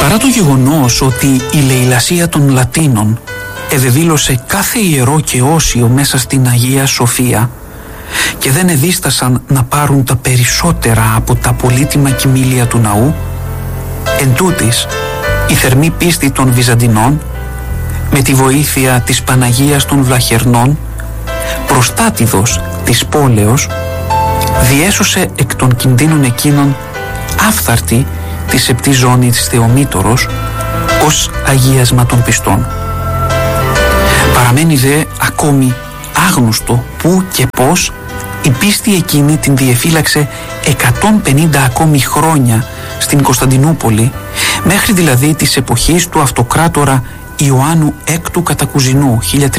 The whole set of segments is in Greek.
Παρά το γεγονός ότι η λαιλασία των Λατίνων εδεδήλωσε κάθε ιερό και όσιο μέσα στην Αγία Σοφία και δεν εδίστασαν να πάρουν τα περισσότερα από τα πολύτιμα κοιμήλια του ναού, εντούτοις η θερμή πίστη των Βυζαντινών με τη βοήθεια της Παναγίας των Βλαχερνών, προστάτηδος της πόλεως, διέσωσε εκ των κινδύνων εκείνων άφθαρτη τη σεπτή ζώνη της Θεομήτωρος ως αγίασμα των πιστών. Παραμένει δε ακόμη άγνωστο πού και πώς η πίστη εκείνη την διεφύλαξε 150 ακόμη χρόνια στην Κωνσταντινούπολη, μέχρι δηλαδή της εποχής του αυτοκράτορα Ιωάννου Έκτου Κατακουζινού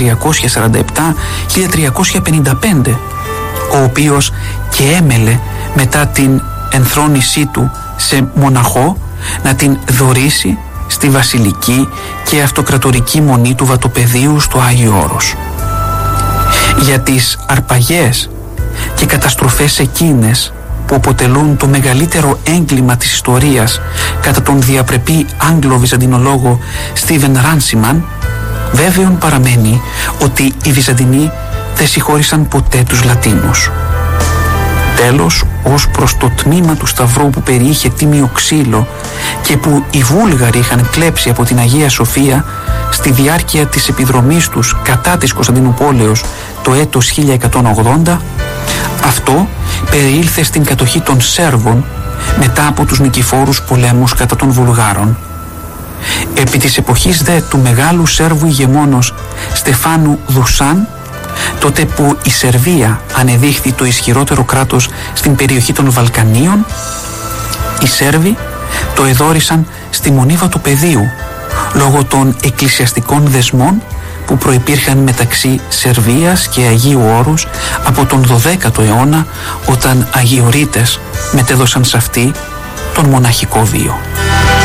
1357-1355, ο οποίος και έμελε μετά την ενθρόνησή του σε μοναχό να την δωρήσει στη βασιλική και αυτοκρατορική μονή του Βατοπεδίου στο Άγιο Όρος. Για τις αρπαγές και καταστροφές εκείνες που αποτελούν το μεγαλύτερο έγκλημα της ιστορίας κατά τον διαπρεπή Άγγλο-Βυζαντινολόγο Στίβεν Ράνσιμαν, βέβαιον παραμένει ότι οι Βυζαντινοί δεν συγχώρησαν ποτέ τους Λατίνους. Τέλος, ως προς το τμήμα του Σταυρού που περιείχε τίμιο ξύλο και που οι Βούλγαροι είχαν κλέψει από την Αγία Σοφία στη διάρκεια της επιδρομής τους κατά της Κωνσταντινουπόλεως το έτος 1180, αυτό περιήλθε στην κατοχή των Σέρβων μετά από τους νικηφόρους πολέμους κατά των Βουλγάρων. Επί της εποχής δε του μεγάλου Σέρβου ηγεμόνος Στεφάνου Δουσάν, τότε που η Σερβία ανεδείχθη το ισχυρότερο κράτος στην περιοχή των Βαλκανίων, οι Σέρβοι το εδόρισαν στη μονή Βατοπεδίου λόγω των εκκλησιαστικών δεσμών που προϋπήρχαν μεταξύ Σερβίας και Αγίου Όρους από τον 12ο αιώνα, όταν Αγιορείτες μετέδωσαν σε αυτή τον μοναχικό βίο.